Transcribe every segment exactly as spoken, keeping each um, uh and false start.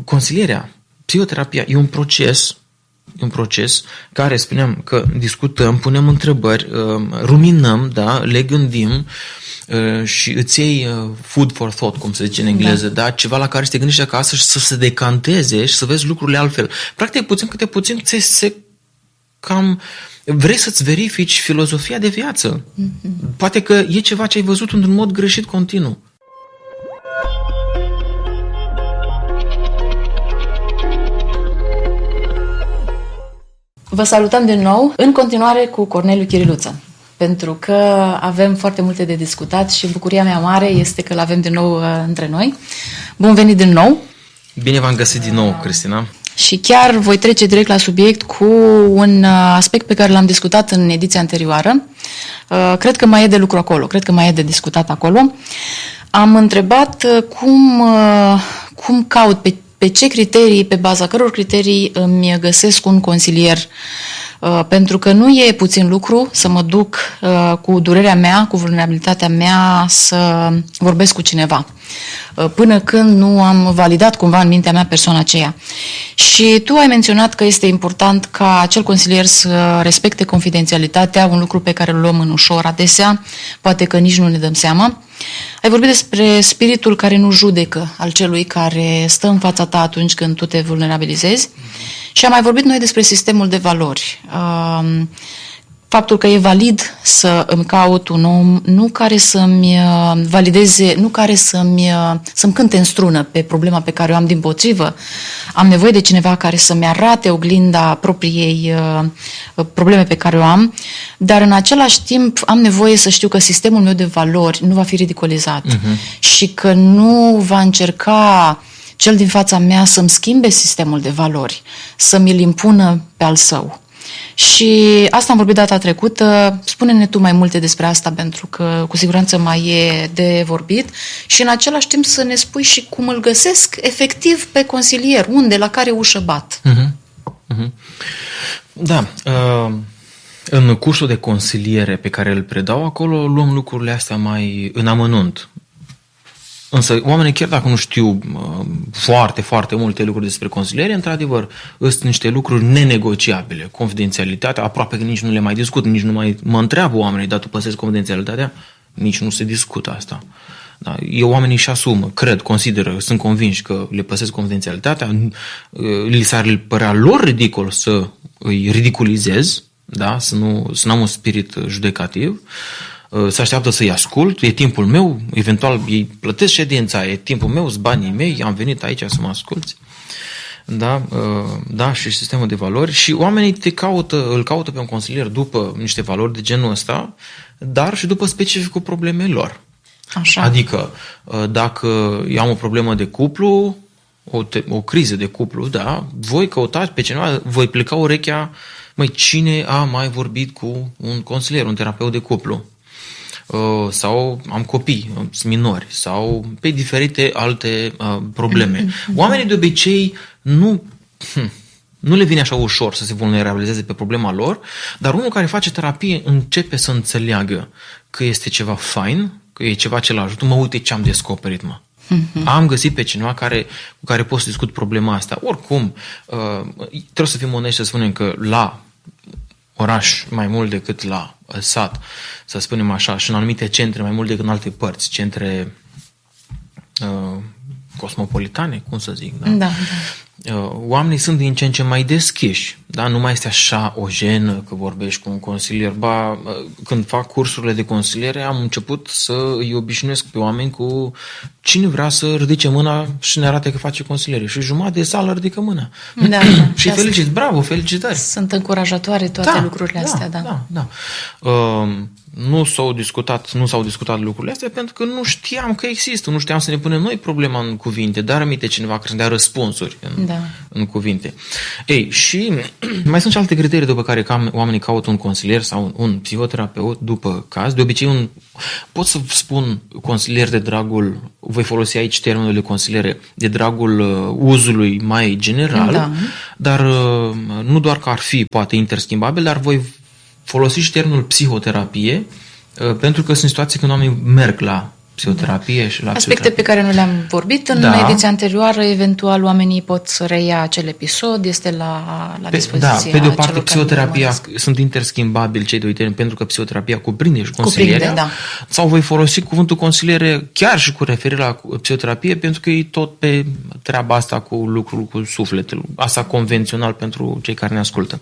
consilierea, psihoterapia e un proces, un proces care, spuneam, că discutăm, punem întrebări, ruminăm, da, le gândim și îți iei food for thought, cum se zice în engleză, da. Da? Ceva la care să te gândești acasă și să se decanteze și să vezi lucrurile altfel. Practic, puțin câte puțin, ți se cam... Vrei să-ți verifici filozofia de viață. Mm-hmm. Poate că e ceva ce ai văzut într-un mod greșit continuu. Vă salutăm din nou, în continuare cu Corneliu Chiriluță, pentru că avem foarte multe de discutat și bucuria mea mare este că l-avem din nou uh, între noi. Bun venit din nou! Bine v-am găsit din nou, Cristina! Și chiar voi trece direct la subiect cu un aspect pe care l-am discutat în ediția anterioară. Uh, cred că mai e de lucru acolo, cred că mai e de discutat acolo. Am întrebat cum, uh, cum caut pe Pe ce criterii, pe baza căror criterii îmi găsesc un consilier? Uh, pentru că nu e puțin lucru să mă duc uh, cu durerea mea, cu vulnerabilitatea mea să vorbesc cu cineva, uh, până când nu am validat cumva în mintea mea persoana aceea. Și tu ai menționat că este important ca acel consilier să respecte confidențialitatea, un lucru pe care îl luăm în ușor adesea, poate că nici nu ne dăm seama. Ai vorbit despre spiritul care nu judecă al celui care stă în fața ta atunci când tu te vulnerabilizezi. Și am mai vorbit noi despre sistemul de valori. Faptul că e valid să îmi caut un om, nu care să-mi valideze, nu care să-mi, să-mi cânte în strună pe problema pe care o am, dimpotrivă. Am nevoie de cineva care să-mi arate oglinda propriei probleme pe care o am, dar în același timp am nevoie să știu că sistemul meu de valori nu va fi ridicolizat uh-huh. și că nu va încerca cel din fața mea să-mi schimbe sistemul de valori, să mi-l impună pe al său. Și asta am vorbit data trecută. Spune-ne tu mai multe despre asta, pentru că cu siguranță mai e de vorbit și în același timp să ne spui și cum îl găsesc efectiv pe consilier, unde, la care ușă bat. Uh-huh. Uh-huh. Da, uh, în cursul de consiliere pe care îl predau acolo luăm lucrurile astea mai în amănunt. Însă oamenii, chiar dacă nu știu uh, foarte, foarte multe lucruri despre consiliere, într-adevăr, sunt niște lucruri nenegociabile. Confidențialitatea, aproape că nici nu le mai discut, nici nu mai mă întreabă oamenii, dar tu păstrezi confidențialitatea, nici nu se discută asta. Da? Eu oamenii își asumă, cred, consideră, sunt convinși că le păstresc confidențialitatea, li s-ar părea lor ridicol să îi ridiculizez, da? Să nu, să nu am un spirit judecativ, să așteaptă să-i ascult, e timpul meu, eventual ei plătesc ședința, e timpul meu, sunt banii mei, am venit aici să mă asculți. Da, da, și sistemul de valori. Și oamenii te caută, îl caută pe un consilier după niște valori de genul ăsta, dar și după specificul problemei lor. Așa. Adică, dacă eu am o problemă de cuplu, o, te, o criză de cuplu, da, voi căutați pe cineva, voi pleca urechea, măi, cine a mai vorbit cu un consilier, un terapeut de cuplu? Sau am copii, sunt minori, sau pe diferite alte uh, probleme. Oamenii de obicei nu, nu le vine așa ușor să se vulnerabilizeze pe problema lor, dar unul care face terapie începe să înțeleagă că este ceva fain, că e ceva ce l ajută. Mă, uite ce am descoperit, mă. Uh-huh. Am găsit pe cineva care, cu care pot să discut problema asta. Oricum, uh, trebuie să fim onești să spunem că la oraș mai mult decât la sat, să spunem așa, și în anumite centre mai mult decât în alte părți, centre uh, cosmopolitane, cum să zic, da? Da, da. Uh, oamenii sunt din ce în ce mai deschiși, da? Nu mai este așa o jenă că vorbești cu un consilier. Ba, uh, când fac cursurile de consiliere, am început să îi obișnuiesc pe oameni cu cine vrea să ridice mâna și ne arate că face consiliere. Și jumătate de sală ridică mâna. Da, da. Și felicit, bravo, felicitări. Sunt încurajatoare toate da, lucrurile da, astea, da. Da, da. Uh, nu s-au discutat, nu s-au discutat lucrurile astea pentru că nu știam că există, nu știam să ne punem noi problema în cuvinte, dar aminte cineva care să dea răspunsuri în, da. în cuvinte. Ei, și mai sunt și alte criterii după care cam, oamenii caută un consilier sau un, un psihoterapeut după caz. De obicei, un, pot să spun consilier de dragul, voi folosi aici termenul de consiliere, de dragul uh, uzului mai general, da. Dar uh, nu doar că ar fi poate interschimbabil, dar voi folosi și termenul psihoterapie, pentru că sunt situații când oamenii merg la psihoterapie da. și la aspecte pe care nu le-am vorbit. În da. ediția anterioară, eventual, oamenii pot să reia acel episod, este la, la dispoziție. Da, pe de o parte, psihoterapia sunt interschimbabili cei doi termeni, pentru că psihoterapia cuprinde și consilierea. Cuprinde, da. Sau voi folosi cuvântul consiliere chiar și cu referire la psihoterapie, pentru că e tot pe treaba asta cu lucrul cu sufletul, asta convențional pentru cei care ne ascultă.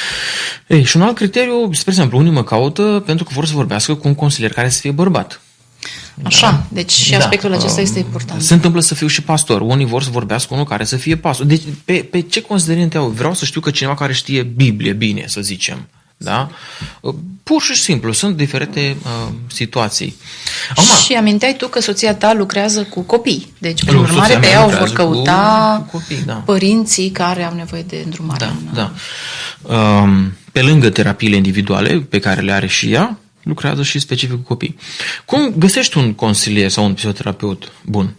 Ei, și un alt criteriu, spre exemplu, unii mă caută pentru că vor să vorbească cu un consilier care să fie bărbat. Așa, da. Deci și aspectul da. acesta este important. Se întâmplă să fiu și pastor. Unii vor să vorbească cu unul care să fie pastor. Deci pe, pe ce considerente au? Vreau să știu că cineva care știe Biblie bine, să zicem. Da? Pur și simplu, sunt diferite uh, situații. Acum, și aminteai tu că soția ta lucrează cu copii. Deci, prin urmare, pe ea o vor căuta cu, cu copii, da. părinții care au nevoie de îndrumare. Da, da. Uh, pe lângă terapiile individuale pe care le are și ea, lucrează și specific cu copii. Cum găsești un consilier sau un psihoterapeut bun?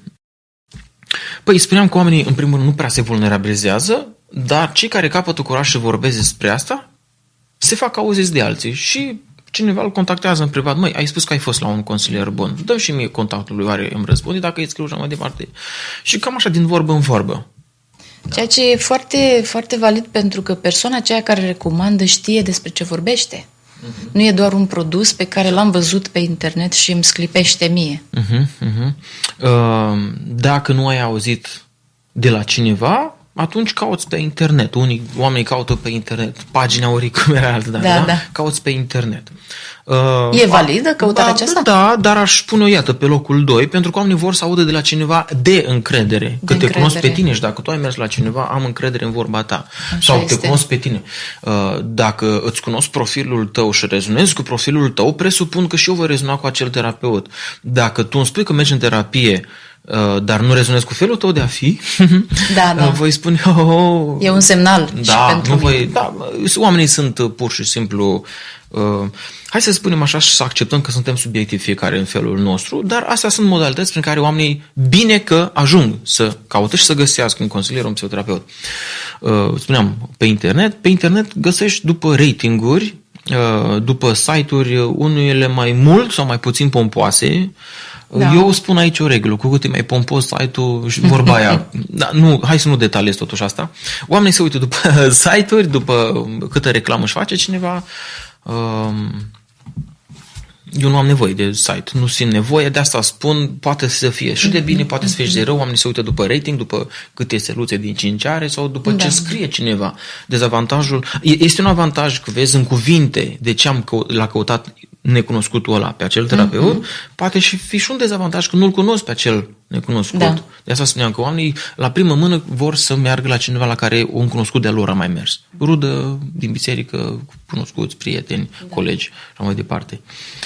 Păi, spuneam că oamenii, în primul rând, nu prea se vulnerabilizează, dar cei care capătă curaj să vorbeze despre asta, se fac auziți de alții și cineva îl contactează în privat. Măi, ai spus că ai fost la un consilier bun, dă și mie contactul lui, oare îmi răspunde, dacă îi scriu așa mai departe. Și cam așa, din vorbă în vorbă. Ceea ce e foarte, foarte valid, pentru că persoana aceea care recomandă știe despre ce vorbește. Uh-huh. Nu e doar un produs pe care l-am văzut pe internet și îmi sclipește mie. Uh-huh, uh-huh. Uh, dacă nu ai auzit de la cineva, atunci cauți pe internet. Unii oameni caută pe internet pagina Auricum era altă dată, da, da? Da. Cauți pe internet. Uh, e validă căutarea da, aceasta? Da, dar aș pune-o, iată, pe locul doi, pentru că oamenii vor să audă de la cineva de încredere. De că încredere. Te cunosc pe tine și dacă tu ai mers la cineva, am încredere în vorba ta. Așa sau este. Te cunosc pe tine. Uh, dacă îți cunosc profilul tău și rezonezi cu profilul tău, presupun că și eu voi rezona cu acel terapeut. Dacă tu îmi spui că mergi în terapie, Uh, dar nu rezonez cu felul tău de a fi, da, da. uh, voi spune, oh, oh, e un semnal da, și pentru nu mine. voi, da, oamenii sunt pur și simplu, uh, hai să spunem așa și să acceptăm că suntem subiectivi fiecare în felul nostru, dar astea sunt modalități prin care oamenii bine că ajung să caute și să găsească un consilier, un psihoterapeut. Uh, spuneam, pe internet, pe internet găsești după ratinguri, uh, după site-uri, unele mai mult sau mai puțin pompoase. Da. Eu spun aici o regulă, cu cât e mai pompos site-ul și vorba aia. Da, nu, hai să nu detaliez totuși asta. Oamenii se uită după site-uri, după câtă reclamă își face cineva. Eu nu am nevoie de site, nu simt nevoie, de asta spun, poate să fie și de bine, poate să fie și de rău. Oamenii se uită după rating, după câte steluțe din cinci are sau după da. ce scrie cineva. Dezavantajul, este un avantaj că vezi în cuvinte de ce am căut, l-a căutat necunoscutul ăla pe acel terapeut, mm-hmm. poate și fi și un dezavantaj că nu-l cunosc pe acel necunoscut. Da. De asta spuneam că oamenii la primă mână vor să meargă la cineva la care un cunoscut de-a lor a mai mers. Rudă din biserică, cunoscuți, prieteni, da. colegi și mai departe.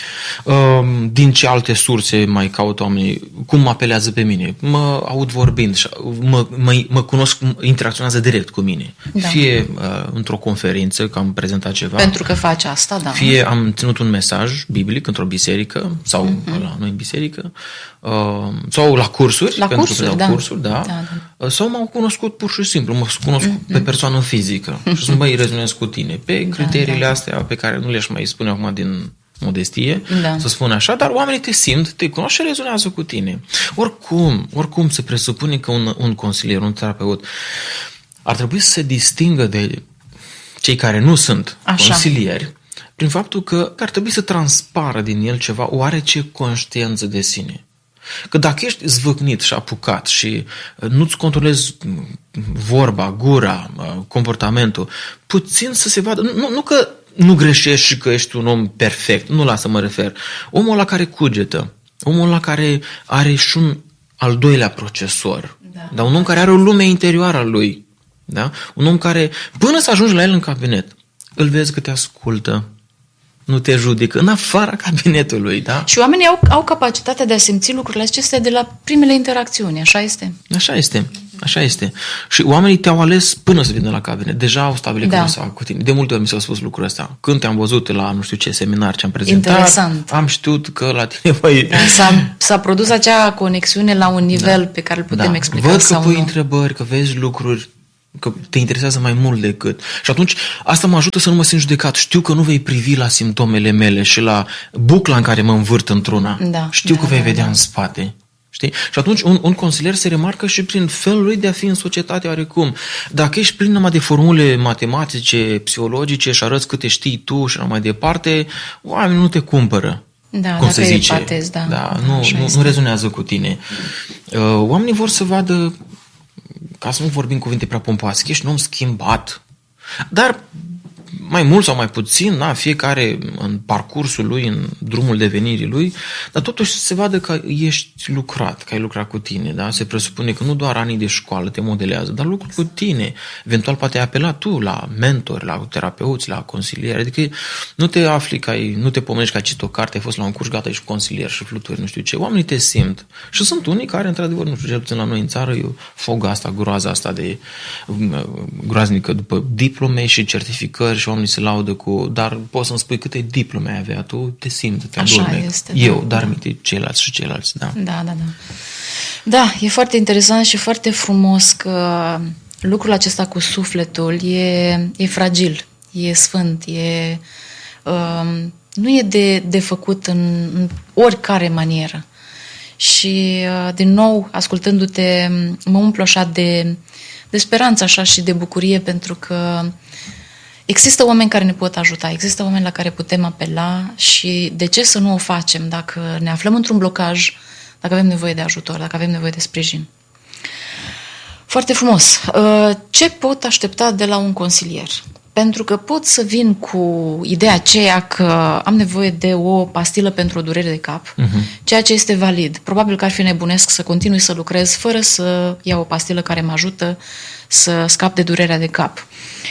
Din ce alte surse mai caută oamenii? Cum mă apelează pe mine? Mă aud vorbind, mă, mă, mă cunosc, interacționează direct cu mine. Da. Fie uh, într-o conferință, că am prezentat ceva. Pentru că face asta, da. Fie am ținut un mesaj biblic într-o biserică, sau uh-huh. la noi în biserică, uh, sau la cursuri, la pentru cursuri, că da. cursuri, da. Da, da. Sau m-au cunoscut pur și simplu, mă cunosc uh-huh. pe persoană fizică uh-huh. și să mă rezonez cu tine pe criteriile da, da. astea pe care nu le-aș mai spune acum din modestie, da. să spun așa, dar oamenii te simt, te cunosc și rezonează cu tine. Oricum, oricum se presupune că un, un consilier, un terapeut ar trebui să se distingă de cei care nu sunt așa. consilieri prin faptul că ar trebui să transpară din el ceva oarece conștiință de sine. Că dacă ești zvâcnit și apucat și nu-ți controlezi vorba, gura, comportamentul, puțin să se vadă, nu, nu că nu greșești și că ești un om perfect, nu la asta mă refer. Omul la care cugetă, omul la care are și un al doilea procesor, da. dar un om care are o lume interioară a lui, da? Un om care, până să ajungi la el în cabinet, îl vezi că te ascultă, nu te judecă, în afara cabinetului, da? Și oamenii au, au capacitatea de a simți lucrurile acestea de la primele interacțiuni, așa este? Așa este, așa este. Și oamenii te-au ales până să vină la cabinet. Deja au stabilit da. cum să facă cu tine. De multe ori mi s-au spus lucrul ăsta. Când te-am văzut la nu știu ce seminar ce am prezentat, interesant. Am știut că la tine voi... Da, s-a, s-a produs acea conexiune la un nivel da. pe care îl putem da. explica. Văd sau că pui nu. întrebări, că vezi lucruri că te interesează mai mult decât. Și atunci asta mă ajută să nu mă simt judecat. Știu că nu vei privi la simptomele mele și la bucla în care mă învârt într-una. Da, Știu da, că vei da, vedea da. în spate. Știi? Și atunci un, un consilier se remarcă și prin felul lui de a fi în societate oarecum. Dacă ești plin numai de formule matematice, psihologice și arăți câte știi tu și mai departe, oamenii nu te cumpără. Da, cum dacă se e zice. patez, da. Da, nu, Așa nu, este. nu rezonează cu tine. Oamenii vor să vadă, ca să nu vorbim cuvinte prea pompoase, că ești un om schimbat. Dar mai mult sau mai puțin, da, fiecare în parcursul lui, în drumul devenirii lui, dar totuși se vadă că ești lucrat, că ai lucrat cu tine, da? Se presupune că nu doar anii de școală te modelează, dar lucru cu tine. Eventual poate ai apelat tu la mentori, la terapeuți, la consilieri, adică nu te afli că ai, nu te pomenești că ai citit o carte, ai fost la un curs, gata, ești consilier și fluturi, nu știu ce. Oamenii te simt. Și sunt unii care, într-adevăr, nu știu, cel puțin la noi în țară, e foga asta, groaza asta de groaznică după diplome și certificări și oamenii se laudă cu, dar poți să-mi spui câte diplome ai avea, tu te simți, te Așa adormeci. este, Eu, da, dar da. minte ceilalți și ceilalți, da. Da, da, da. Da, e foarte interesant și foarte frumos că lucrul acesta cu sufletul e, e fragil, e sfânt, e, um, nu e de, de făcut în, în oricare manieră. Și, uh, din nou, ascultându-te, mă umplu așa de, de speranță așa și de bucurie, pentru că există oameni care ne pot ajuta, există oameni la care putem apela și de ce să nu o facem dacă ne aflăm într-un blocaj, dacă avem nevoie de ajutor, dacă avem nevoie de sprijin. Foarte frumos. Ce pot aștepta de la un consilier? Pentru că pot să vin cu ideea aceea că am nevoie de o pastilă pentru o durere de cap, uh-huh. ceea ce este valid. Probabil că ar fi nebunesc să continui să lucrez fără să iau o pastilă care mă ajută să scap de durerea de cap.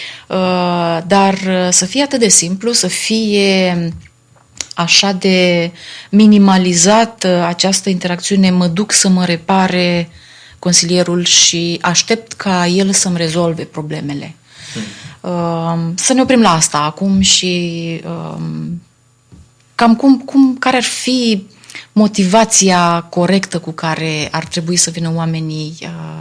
Dar să fie atât de simplu, să fie așa de minimalizat această interacțiune, mă duc să mă repare consilierul și aștept ca el să-mi rezolve problemele. Hmm. Să ne oprim la asta acum și cam cum, cum, care ar fi motivația corectă cu care ar trebui să vină oamenii,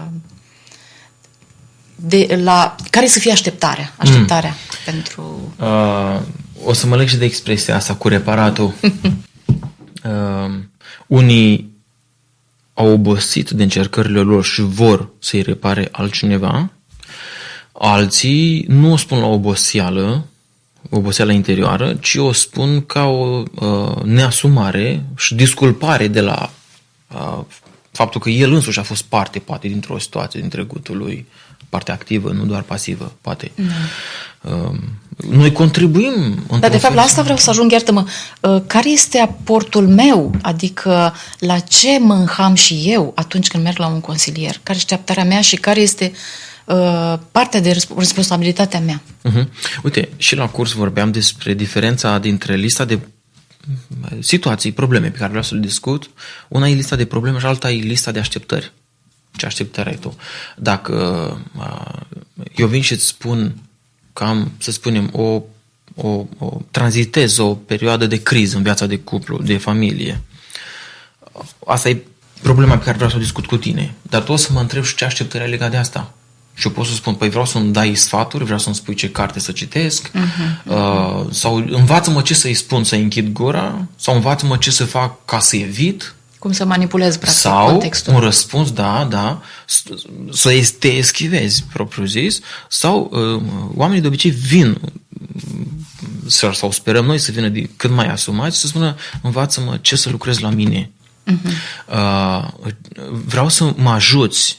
de la care să fie așteptarea, așteptarea mm. pentru... Uh, o să mă leg și de expresia asta cu reparatul. uh, unii au obosit de încercările lor și vor să-i repare altcineva. Alții nu o spun la oboseală, oboseală interioară, ci o spun ca o uh, neasumare și disculpare de la uh, faptul că el însuși a fost parte, poate, dintr-o situație din trecutul lui, parte activă, nu doar pasivă, poate. Mm. Uh, noi contribuim... Dar, de fapt, la asta vreau să ajung, iartă-mă. Uh, care este aportul meu? Adică, la ce mă înham și eu atunci când merg la un consilier? Care este așteptarea mea și care este uh, partea de răsp- responsabilitatea mea? Uh-huh. Uite, și la curs vorbeam despre diferența dintre lista de situații, probleme pe care vreau să le discut. Una e lista de probleme și alta e lista de așteptări. Ce așteptări ai tu? Dacă eu vin și îți spun că am, să spunem, o, o, o tranzitez o perioadă de criză în viața de cuplu, de familie, asta e problema pe care vreau să o discut cu tine. Dar tu o să mă întreb și ce așteptări ai legat de asta. Și eu pot să spun, păi vreau să-mi dai sfaturi, vreau să-mi spui ce carte să citesc, uh-huh, uh-huh. Uh, sau învață-mă ce să-i spun să închid gura, sau învață-mă ce să fac ca să evit. Cum să manipulezi, practic, sau contextul. Un răspuns, da, da, să te eschivezi, propriu zis, sau uh, oamenii de obicei vin, sau sperăm noi să vină de, cât mai asumați, să spună, învață-mă ce să lucrez la mine. Uh-huh. Uh, vreau să mă ajuți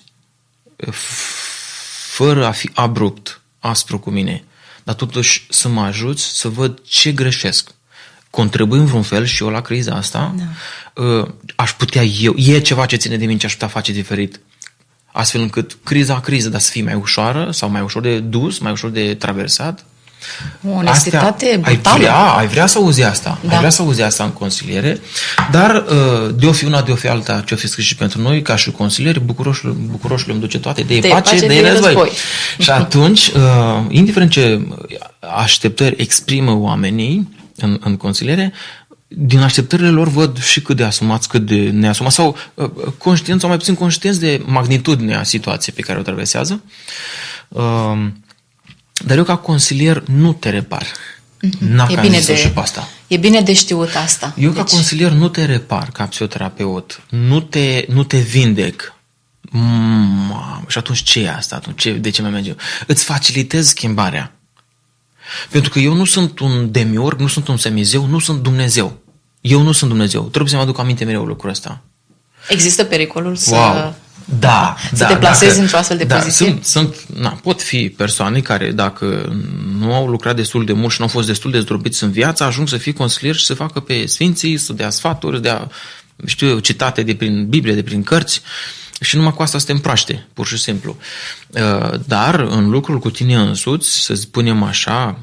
fără a fi abrupt, aspru cu mine, dar totuși să mă ajuți să văd ce greșesc. Contribui în vreun fel și eu la criza asta, da. Aș putea eu, e ceva ce ține de mine ce aș putea face diferit, astfel încât criza, criză, dar să fie mai ușoară sau mai ușor de dus, mai ușor de traversat. O onestitate Astea, brutală. Ai vrea, ai vrea să auzi asta, da. ai vrea să auzi asta în consiliere, dar de o fi una, de o fi alta, ce o fi scris și pentru noi, ca și consilieri, bucuroșul, bucuroșul îmi duce toate, de, de pace, pace, de, de război. război. Și atunci, indiferent ce așteptări exprimă oamenii în, în consiliere, din așteptările lor văd și cât de asumați, cât de neasumați, sau conștienți, sau mai puțin conștienți de magnitudinea situației pe care o traversează. Uh, dar eu ca consilier nu te repar. Mm-hmm. E, bine de, și pe asta. e bine de știut asta. Eu deci... ca consilier nu te repar ca psihoterapeut, nu te, nu te vindec. Mamă, și atunci ce e asta? Atunci ce, de ce mai merge? Îți facilitez schimbarea. Pentru că eu nu sunt un demiurg, nu sunt un semizeu, nu sunt Dumnezeu. Eu nu sunt Dumnezeu. Trebuie să mă aduc aminte mereu lucrul ăsta. Există pericolul să, wow. da, să da, te plasezi dacă, într-o astfel de da, poziție? Sunt, sunt, na, pot fi persoane care, dacă nu au lucrat destul de mult și nu au fost destul de zdrobiți în viață, ajung să fie consilieri și să facă pe sfinții, să dea sfaturi, să dea, știu eu, citate de prin Biblie, de prin cărți, și numai cu asta să te împraște, pur și simplu. Dar în lucrul cu tine însuți, să spunem așa,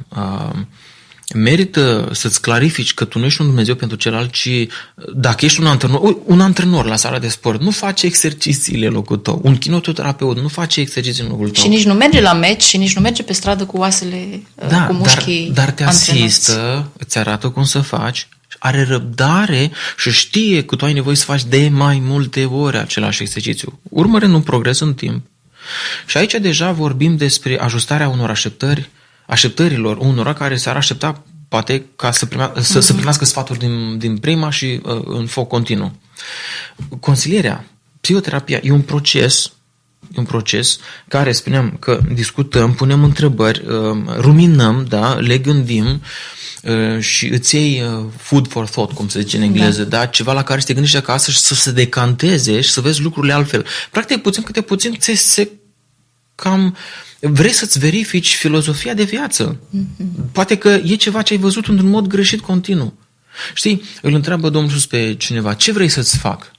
merită să-ți clarifici că tu nu ești un Dumnezeu pentru celălalt, ci dacă ești un antrenor, un antrenor la sala de sport, nu face exercițiile în locul tău. Un kinetoterapeut nu face exerciții în locul tău. Și nici nu merge la meci și nici nu merge pe stradă cu oasele, da, cu mușchii dar, dar te asistă, îți arată cum să faci, are răbdare și știe că tu ai nevoie să faci de mai multe ori același exercițiu, urmărând un progres în timp. Și aici deja vorbim despre ajustarea unor așteptări, așteptărilor unora care s-ar aștepta poate ca să, primea, să, uh-huh. să primească sfaturi din, din prima și uh, în foc continuu. Consilierea, psihoterapia e un proces, e un proces care, spuneam, că discutăm, punem întrebări, uh, ruminăm, da, le gândim uh, și îți iei uh, food for thought, cum se zice în engleză, da. Da? Ceva la care să te gândești acasă și să se decanteze și să vezi lucrurile altfel. Practic, puțin câte puțin ți se cam... Vrei să-ți verifici filozofia de viață. Mm-hmm. Poate că e ceva ce ai văzut într-un mod greșit continuu. Știi, îl întreabă Domnul Iisus pe cineva, ce vrei să-ți fac?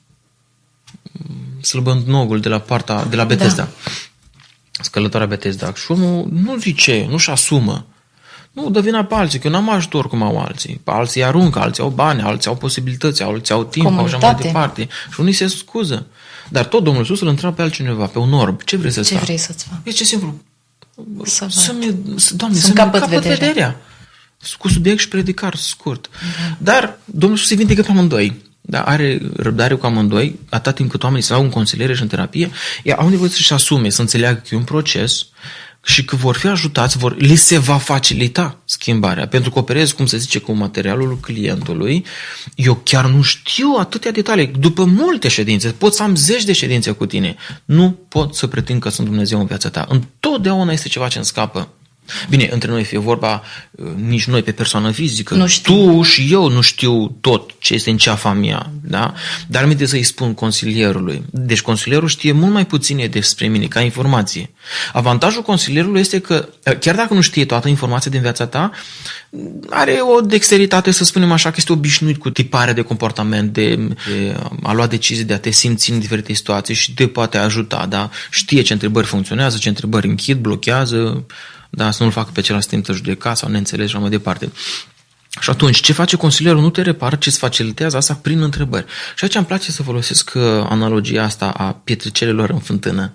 Slăbănogul de la partea, de la Betesda. Da. Scălătoarea Betesda. Și omul nu zice, nu-și asumă. Nu, dă vina pe alții, că eu n-am ajutor cum au alții. Pe alții aruncă, alții au bani, alții au posibilități, alții au timp, au așa mai departe. Și unii se scuză. Dar tot Domnul Iisus îl întreabă pe altcineva, pe un orb. Ce vrei să-ți ce fac? Vrei să-ți fac? E ce simplu. Să să-mi, Doamne, să-mi să-mi capăt, capăt vederea. vederea. Cu subiect și predicar scurt. Uh-huh. Dar Domnul Iisus se vindecă pe amândoi. Da, are răbdare cu amândoi, atât timp cât oamenii se au în consiliere și în terapie, ei au nevoie să-și asume, să înțeleagă că e un proces și că vor fi ajutați, vor, li se va facilita schimbarea. Pentru că operez, cum se zice, cu materialul clientului, eu chiar nu știu atâtea detalii. După multe ședințe, pot să am zeci de ședințe cu tine. Nu pot să pretind că sunt Dumnezeu în viața ta. Întotdeauna este ceva ce îmi scapă. Bine, între noi fie vorba, nici noi pe persoană fizică, tu și eu nu știu tot ce este în ceafa mea, da? Dar mi-e să-i spun consilierului. Deci consilierul știe mult mai puține despre mine ca informație. Avantajul consilierului este că, chiar dacă nu știe toată informația din viața ta, are o dexteritate, să spunem așa, că este obișnuit cu tiparea de comportament, de, de a lua decizii, de a te simți în diferite situații și te poate ajuta, da? Știe ce întrebări funcționează, ce întrebări închid, blochează, da, să nu-l facă pe celălalt să te judeca sau neînțelegi și mai departe. Și atunci, ce face consilierul? Nu te repară, ci îți facilitează asta prin întrebări. Și aici îmi place să folosesc analogia asta a pietricelelor în fântână.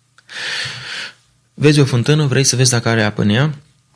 Vezi o fântână, vrei să vezi dacă are apă în ea?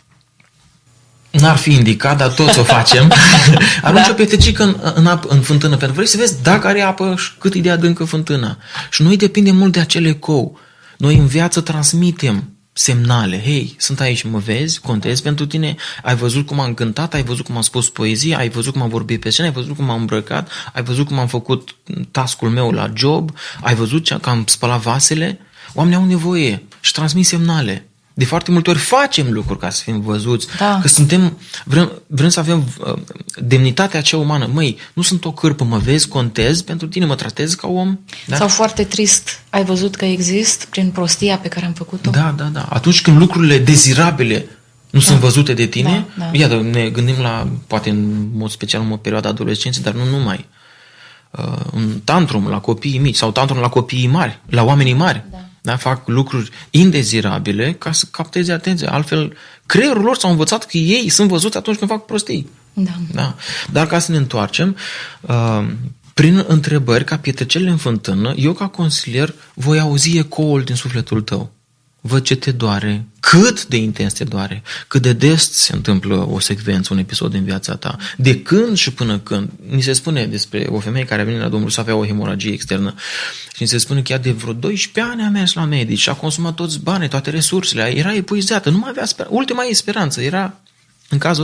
N-ar fi indicat, dar toți o facem. Arunci da. o pietricică în, în, apă, în fântână, pentru că vrei să vezi dacă are apă și cât e de adâncă fântâna. Și noi depindem mult de acel ecou. Noi în viață transmitem semnale. Hei, sunt aici, mă vezi, contez pentru tine, ai văzut cum am cântat, ai văzut cum am spus poezie, ai văzut cum am vorbit pe scenă, ai văzut cum am îmbrăcat, ai văzut cum am făcut task-ul meu la job, ai văzut că am spălat vasele. Oamenii au nevoie și transmit semnale. De foarte multe ori facem lucruri ca să fim văzuți, da. Că suntem, vrem, vrem să avem uh, demnitatea acea umană. Măi, nu sunt o cârpă, mă vezi, contez pentru tine, mă tratez ca om. Da? Sau foarte trist, ai văzut că exist prin prostia pe care am făcut-o? Da, da, da. Atunci când lucrurile dezirabile nu da. sunt văzute de tine, da, da. Iată, ne gândim la, poate în mod special în perioada adolescenței, dar nu numai. Uh, un tantrum la copiii mici sau tantrum la copiii mari, la oamenii mari. Da. Da, fac lucruri indezirabile ca să capteze atenție. Altfel, creierul lor s-au învățat că ei sunt văzuți atunci când fac prostii. Da. Da. Dar ca să ne întoarcem, uh, prin întrebări, ca pietrăcelele în fântână, eu ca consilier voi auzi ecoul din sufletul tău. văd ce te doare, cât de intens te doare, cât de des se întâmplă o secvență, un episod în viața ta, de când și până când. Ni se spune despre o femeie care a venit la Domnul să avea o hemoragie externă și ni se spune că ea de vreo doisprezece ani a mers la medici și a consumat toți banii, toate resursele, era epuizată, nu mai avea speranță. Ultima ei speranță era, în cazul